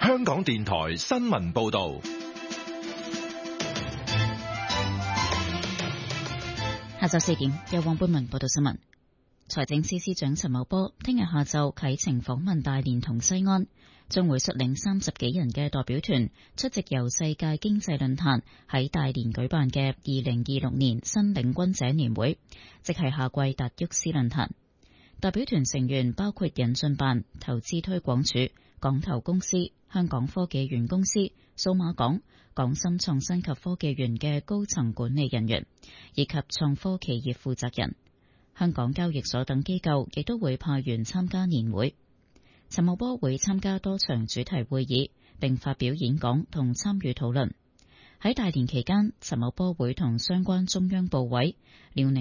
香港電台新聞報道。 下晝4點，由黃貝文報道新聞。財政司司長陳茂波聽日下晝啟程訪問大連同西安，將會率領30幾人嘅代表團出席由世界經濟論壇喺大連舉辦嘅2026年新領軍者年會，即係夏季達沃斯論壇。代表團成員包括引進辦、投資推廣署、港投公司、香港科技園公司、數碼港、港深創新及科技園嘅高層管理人員，以及創科企業負責人。香港交易所等機構亦都會派員參加年會。陳茂波會參加多場主題會議，並發表演講同參與討論。喺大連期間，陳茂波會同相關中央部委、遼寧